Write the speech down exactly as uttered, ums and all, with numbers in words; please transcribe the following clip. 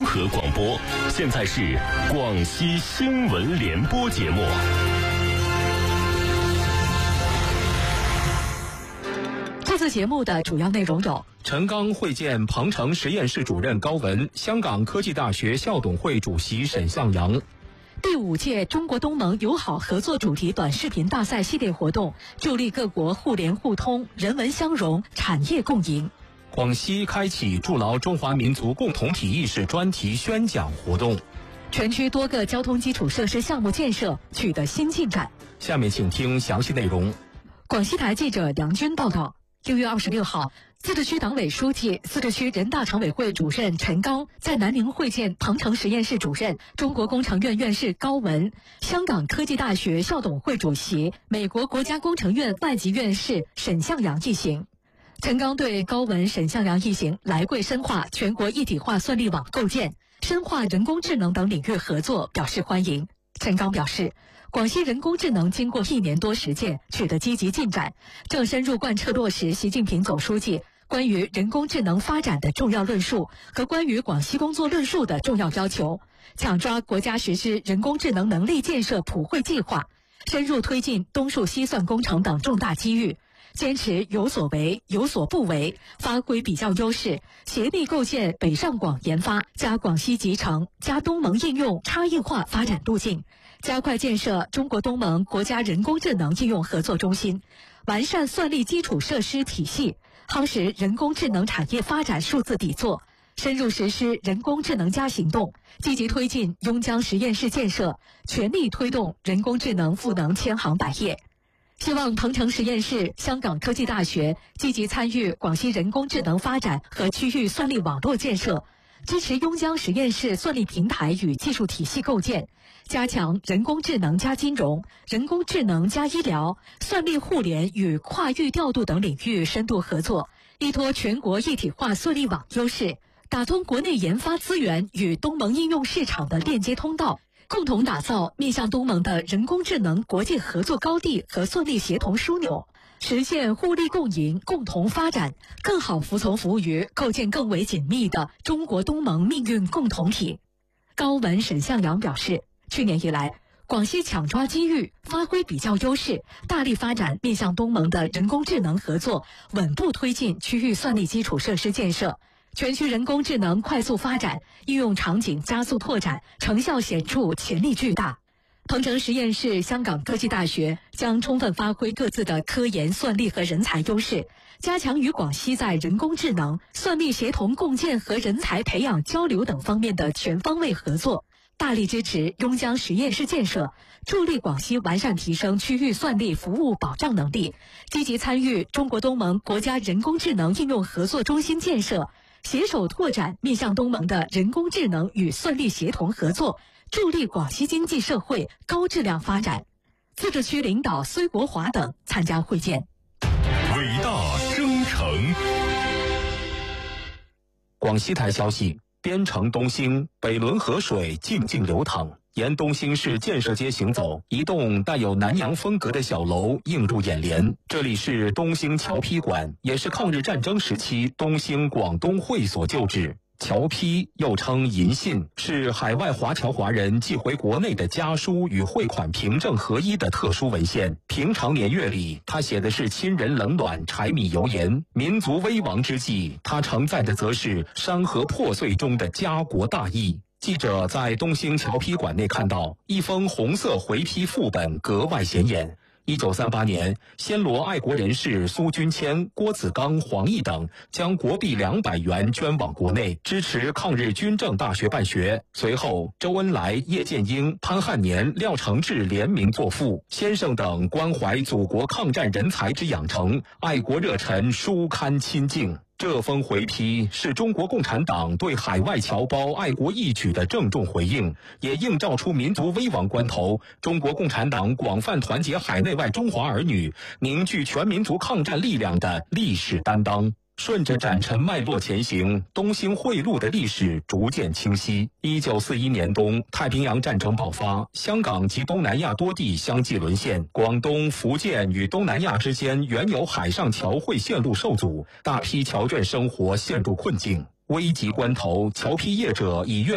合广播。现在是广西新闻联播节目。 这次节目的主要内容有： 陈刚会见鹏城实验室主任高文，香港科技大学校董会主席沈向洋。 第五届中国东盟友好合作主题短视频大赛系列活动，助力各国互联互通、人文相融、产业共赢。 广西开启筑牢中华民族共同体意识专题宣讲活动。 全区多个交通基础设施项目建设取得新进展。 下面请听详细内容。 广西台记者梁军报道。六月二十六号，自治区党委书记、自治区人大常委会主任陈刚在南宁会见鹏城实验室主任、中国工程院院士高文、香港科技大学校董会主席、美国国家工程院外籍院士沈向洋一行。陈刚对高文、沈向洋一行来贵深化全国一体化算力网构建、深化人工智能等领域合作表示欢迎。陈刚表示，广西人工智能经过一年多实践，取得积极进展，正深入贯彻落实习近平总书记关于人工智能发展的重要论述和关于广西工作论述的重要要求，抢抓国家实施人工智能能力建设普惠计划，深入推进东数西算工程等重大机遇，坚持有所为、有所不为，发挥比较优势，协力构建北上广研发加广西集成加东盟应用差异化发展路径，加快建设中国东盟国家人工智能应用合作中心，完善算力基础设施体系，夯实人工智能产业发展数字底座，深入实施人工智能加行动，积极推进邕江实验室建设，全力推动人工智能赋能千行百业。希望鹏城实验室、香港科技大学积极参与广西人工智能发展和区域算力网络建设，支持邕江实验室算力平台与技术体系构建，加强人工智能加金融、人工智能加医疗、算力互联与跨域调度等领域深度合作，依托全国一体化算力网优势，打通国内研发资源与东盟应用市场的链接通道，共同打造面向东盟的人工智能国际合作高地和算力协同枢纽，实现互利共赢、共同发展，更好服从服务于构建更为紧密的中国东盟命运共同体。高文、沈向洋表示，去年以来，广西抢抓机遇，发挥比较优势，大力发展面向东盟的人工智能合作，稳步推进区域算力基础设施建设。全区人工智能快速发展，应用场景加速拓展，成效显著，潜力巨大。鹏城实验室、香港科技大学将充分发挥各自的科研、算力和人才优势，加强与广西在人工智能、算力协同共建和人才培养交流等方面的全方位合作，大力支持邕江实验室建设，助力广西完善提升区域算力服务保障能力，积极参与中国东盟国家人工智能应用合作中心建设，携手拓展面向东盟的人工智能与算力协同合作，助力广西经济社会高质量发展。自治区领导孙国华等参加会见。 伟大征程。 广西台消息，边城东兴北仑河水静静流淌，沿东兴市建设街行走，一栋带有南洋风格的小楼映入眼帘。这里是东兴侨批馆，也是抗日战争时期东兴广东会所旧址。侨批又称银信，是海外华侨华人寄回国内的家书与汇款凭证合一的特殊文献。平常年月里，他写的是亲人冷暖、柴米油盐；民族危亡之际，他承载的则是山河破碎中的家国大义。记者在东兴侨批馆内看到一封红色回批副本，格外显眼。一九三八年，暹罗爱国人士苏君谦、郭子刚、黄奕等将国币两百元捐往国内，支持抗日军政大学办学。随后，周恩来、叶剑英、潘汉年、廖承志联名作赋，先生等关怀祖国抗战人才之养成，爱国热忱书刊亲敬。这封回批是中国共产党对海外侨胞爱国义举的郑重回应，也映照出民族危亡关头，中国共产党广泛团结海内外中华儿女，凝聚全民族抗战力量的历史担当。顺着斩臣脉络前行，东兴汇路的历史逐渐清晰。一九四一年冬，太平洋战争爆发，香港及东南亚多地相继沦陷，广东、福建与东南亚之间原有海上侨汇线路受阻，大批侨眷生活陷入困境。危急关头，侨批业者以愿